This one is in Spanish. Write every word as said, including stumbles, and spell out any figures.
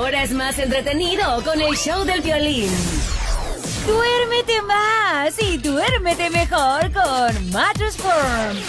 Ahora es más entretenido con el show del violín. Duérmete más y duérmete mejor con Mattress Firm.